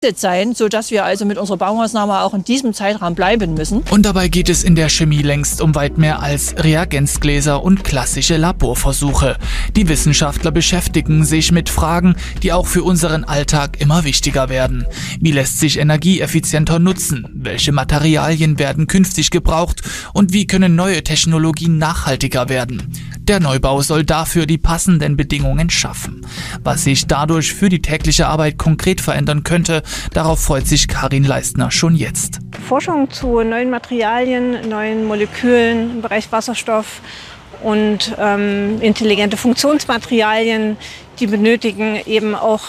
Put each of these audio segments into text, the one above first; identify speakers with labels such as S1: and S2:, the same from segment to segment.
S1: sein, sodass wir also mit unserer Baumaßnahme auch in diesem Zeitraum bleiben müssen.
S2: Und dabei geht es in der Chemie längst um weit mehr als Reagenzgläser und klassische Laborversuche. Die Wissenschaftler beschäftigen sich mit Fragen, die auch für unseren Alltag immer wichtiger werden. Wie lässt sich Energie effizienter nutzen? Welche Materialien werden künftig gebraucht? Und wie können neue Technologien nachhaltiger werden? Der Neubau soll dafür die passenden Bedingungen schaffen. Was sich dadurch für die tägliche Arbeit konkret verändern könnte, darauf freut sich Karin Leistner schon jetzt.
S3: Forschung zu neuen Materialien, neuen Molekülen im Bereich Wasserstoff und intelligente Funktionsmaterialien, die benötigen eben auch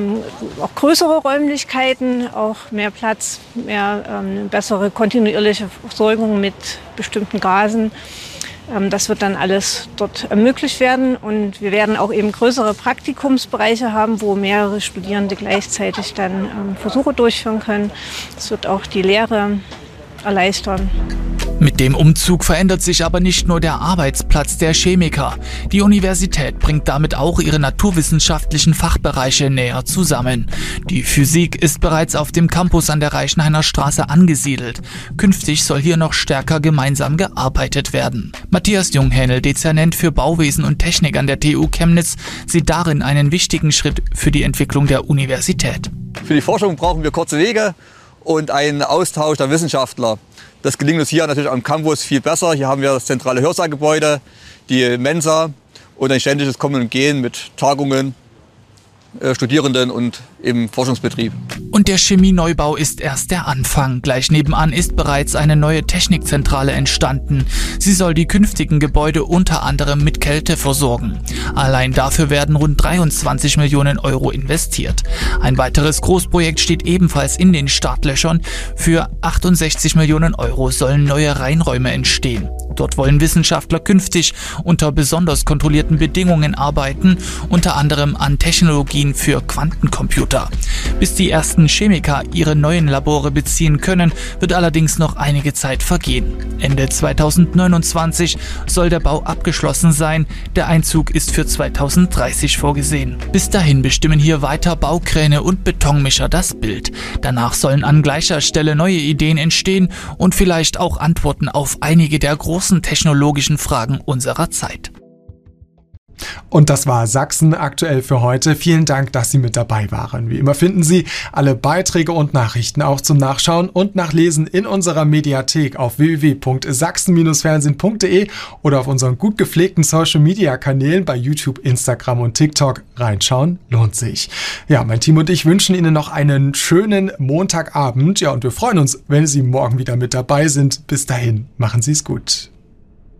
S3: größere Räumlichkeiten, auch mehr Platz, bessere kontinuierliche Versorgung mit bestimmten Gasen. Das wird dann alles dort ermöglicht werden und wir werden auch eben größere Praktikumsbereiche haben, wo mehrere Studierende gleichzeitig dann Versuche durchführen können. Das wird auch die Lehre erleichtern.
S2: Mit dem Umzug verändert sich aber nicht nur der Arbeitsplatz der Chemiker. Die Universität bringt damit auch ihre naturwissenschaftlichen Fachbereiche näher zusammen. Die Physik ist bereits auf dem Campus an der Reichenhainer Straße angesiedelt. Künftig soll hier noch stärker gemeinsam gearbeitet werden. Matthias Junghähnel, Dezernent für Bauwesen und Technik an der TU Chemnitz, sieht darin einen wichtigen Schritt für die Entwicklung der Universität.
S4: Für die Forschung brauchen wir kurze Wege und einen Austausch der Wissenschaftler. Das gelingt uns hier natürlich am Campus viel besser. Hier haben wir das zentrale Hörsaalgebäude, die Mensa und ein ständiges Kommen und Gehen mit Tagungen, Studierenden und im Forschungsbetrieb.
S2: Und der Chemieneubau ist erst der Anfang. Gleich nebenan ist bereits eine neue Technikzentrale entstanden. Sie soll die künftigen Gebäude unter anderem mit Kälte versorgen. Allein dafür werden rund 23 Millionen Euro investiert. Ein weiteres Großprojekt steht ebenfalls in den Startlöchern. Für 68 Millionen Euro sollen neue Reinräume entstehen. Dort wollen Wissenschaftler künftig unter besonders kontrollierten Bedingungen arbeiten, unter anderem an Technologien für Quantencomputer. Bis die ersten Chemiker ihre neuen Labore beziehen können, wird allerdings noch einige Zeit vergehen. Ende 2029 soll der Bau abgeschlossen sein. Der Einzug ist für 2030 vorgesehen. Bis dahin bestimmen hier weiter Baukräne und Betonmischer das Bild. Danach sollen an gleicher Stelle neue Ideen entstehen und vielleicht auch Antworten auf einige der großen technologischen Fragen unserer Zeit.
S5: Und das war Sachsen aktuell für heute. Vielen Dank, dass Sie mit dabei waren. Wie immer finden Sie alle Beiträge und Nachrichten auch zum Nachschauen und Nachlesen in unserer Mediathek auf www.sachsen-fernsehen.de oder auf unseren gut gepflegten Social-Media-Kanälen bei YouTube, Instagram und TikTok. Reinschauen lohnt sich. Ja, mein Team und ich wünschen Ihnen noch einen schönen Montagabend. Ja, und wir freuen uns, wenn Sie morgen wieder mit dabei sind. Bis dahin, machen Sie es gut.